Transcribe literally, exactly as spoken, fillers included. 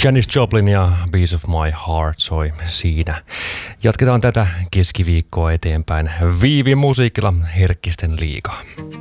Janis Joplin ja Piece of My Heart soi siinä. Jatketaan tätä keskiviikkoa eteenpäin Viivin musiikilla Herkkisten liiga.